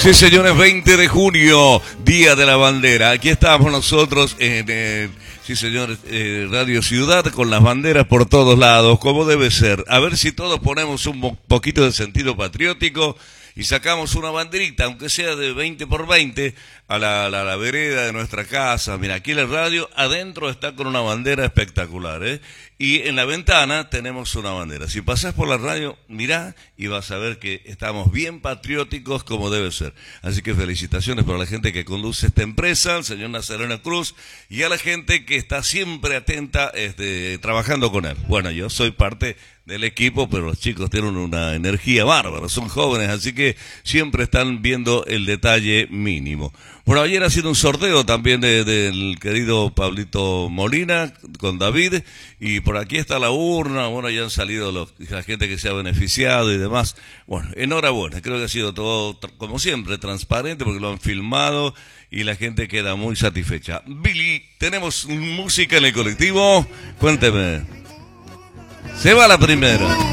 Sí, señores, 20 de junio, Día de la Bandera. Aquí estamos nosotros en, sí, señores, Radio Ciudad con las banderas por todos lados, como debe ser. A ver si todos ponemos un poquito de sentido patriótico y sacamos una banderita, aunque sea de 20 por 20, a la vereda de nuestra casa. Mira, aquí la radio adentro está con una bandera espectacular, ¿eh? Y en la ventana tenemos una bandera. Si pasás por la radio, mirá y vas a ver que estamos bien patrióticos como debe ser. Así que felicitaciones para la gente que conduce esta empresa, el señor Nazareno Cruz, y a la gente que está siempre atenta trabajando con él. Bueno, yo soy parte del equipo, pero los chicos tienen una energía bárbara, son jóvenes, así que siempre están viendo el detalle mínimo. Bueno, ayer ha sido un sorteo también del querido Pablito Molina con David, y por aquí está la urna. Bueno, ya han salido la gente que se ha beneficiado y demás. Bueno, enhorabuena, creo que ha sido todo, como siempre, transparente, porque lo han filmado y la gente queda muy satisfecha. Billy, tenemos música en el colectivo, cuénteme. Se va la primera.